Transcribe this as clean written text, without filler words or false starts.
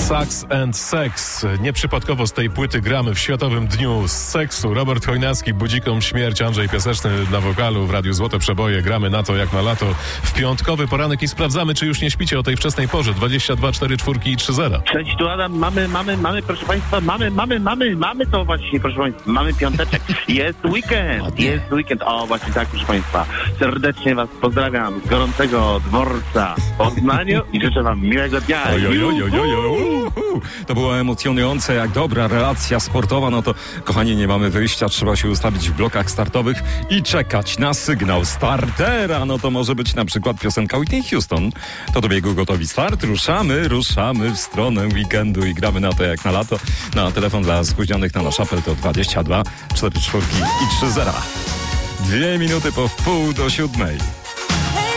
Sax and Sex. Nieprzypadkowo z tej płyty gramy w Światowym Dniu Seksu. Robert Chojnacki, Budzikom śmierć, Andrzej Piaseczny na wokalu, w Radiu Złote Przeboje. Gramy na to jak na lato w piątkowy poranek i sprawdzamy, czy już nie śpicie o tej wczesnej porze. 22, 4, 4 i 3-0. Cześć, tu Adam, mamy, proszę Państwa, mamy to właśnie, proszę Państwa, mamy piąteczek, jest weekend, o właśnie tak, proszę Państwa, serdecznie Was pozdrawiam z gorącego dworca w Poznaniu i życzę Wam miłego dnia. To było emocjonujące, jak dobra relacja sportowa, no to kochani, nie mamy wyjścia, trzeba się ustawić w blokach startowych i czekać na sygnał startera, no to może być na przykład piosenka Whitney Houston. To do biegu gotowi start, ruszamy w stronę weekendu i gramy na to jak na lato. Na telefon dla spóźnionych na nasz apel to 22 4 4 i 3-0. 2 minuty po 6:30.